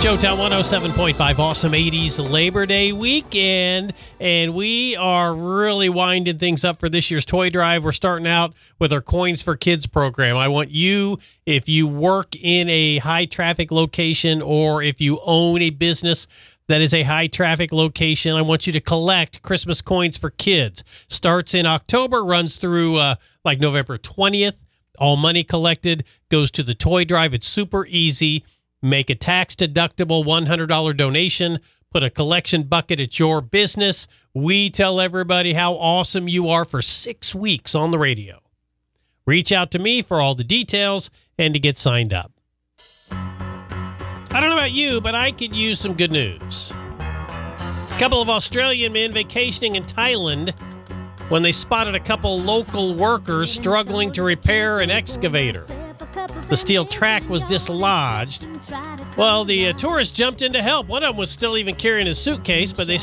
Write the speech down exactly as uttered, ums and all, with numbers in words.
Showtown one oh seven point five, awesome eighties Labor Day weekend, and we are really winding things up for this year's toy drive. We're starting out with our Coins for Kids program. I want you, if you work in a high-traffic location or if you own a business that is a high-traffic location, I want you to collect Christmas coins for kids. Starts in October, runs through uh, like November twentieth. All money collected goes to the toy drive. It's super easy. Make a tax-deductible one hundred dollars donation. Put a collection bucket at your business. We tell everybody how awesome you are for six weeks on the radio. Reach out to me for all the details and to get signed up. I don't know about you, but I could use some good news. A couple of Australian men vacationing in Thailand when they spotted a couple local workers struggling to repair an excavator. The steel track was dislodged. Well, the uh, tourists jumped in to help. One of them was still even carrying his suitcase, but they